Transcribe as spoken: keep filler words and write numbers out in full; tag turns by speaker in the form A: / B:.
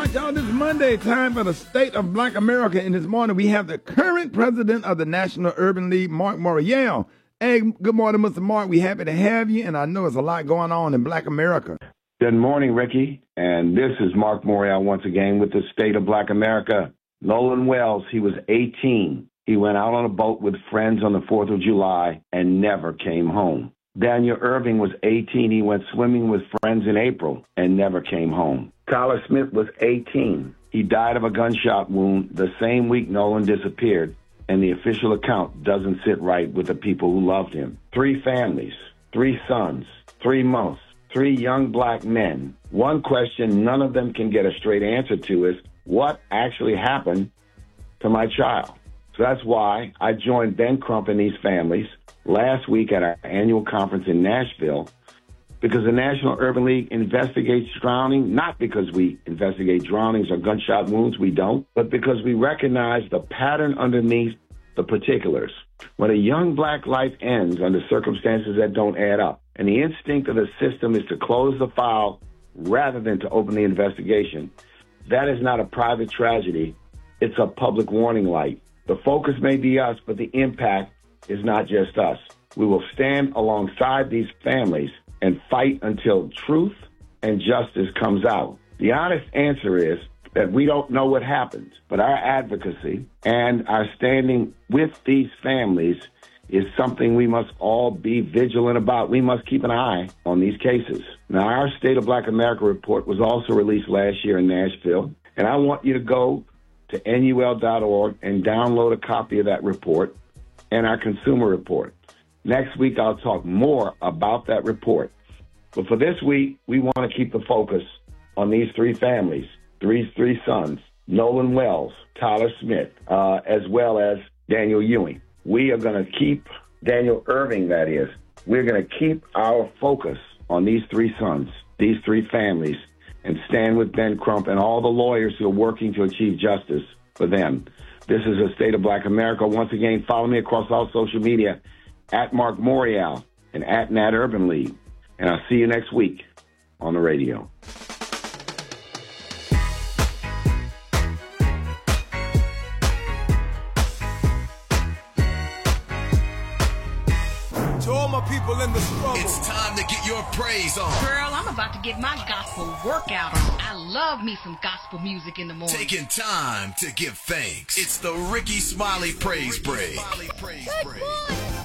A: right, y'all, this Monday, time for the State of Black America. And this morning, we have the current president of the National Urban League, Mark Morial. Hey, good morning, Mister Mark. We're happy to have you, and I know there's a lot going on in Black America.
B: Good morning, Ricky. And this is Mark Morial once again with the State of Black America. Nolan Wells, he was eighteen. He went out on a boat with friends on the fourth of July and never came home. Daniel Irving was eighteen. He went swimming with friends in April and never came home. Tyler Smith was eighteen. He died of a gunshot wound the same week Nolan disappeared, and the official account doesn't sit right with the people who loved him. Three families, three sons, three months, three young black men. One question none of them can get a straight answer to is, what actually happened to my child? So that's why I joined Ben Crump and these families last week at our annual conference in Nashville, because the National Urban League investigates drowning, not because we investigate drownings or gunshot wounds, we don't, but because we recognize the pattern underneath the particulars. When a young black life ends under circumstances that don't add up, and the instinct of the system is to close the file rather than to open the investigation, that is not a private tragedy, it's a public warning light. The focus may be us, but the impact is not just us. We will stand alongside these families and fight until truth and justice comes out. The honest answer is that we don't know what happened, but our advocacy and our standing with these families is something we must all be vigilant about. We must keep an eye on these cases. Now, our State of Black America report was also released last year in Nashville, and I want you to go to N U L dot org and download a copy of that report and our consumer report. Next week, I'll talk more about that report. But for this week, we want to keep the focus on these three families, three, three sons, Nolan Wells, Tyler Smith, uh, as well as Daniel Ewing. We are going to keep, Daniel Irving, that is, we're going to keep our focus on these three sons, these three families, and stand with Ben Crump and all the lawyers who are working to achieve justice for them. This is the State of Black America. Once again, follow me across all social media, at Mark Morial and at Nat Urban League. And I'll see you next week on the radio.
C: To all my people in the struggle,
D: it's time to get your praise on.
E: Girl, I'm about to get my gospel workout on. I love me some gospel music in the morning.
D: Taking time to give thanks. It's the Ricky Smiley Praise Break.
F: Good boy.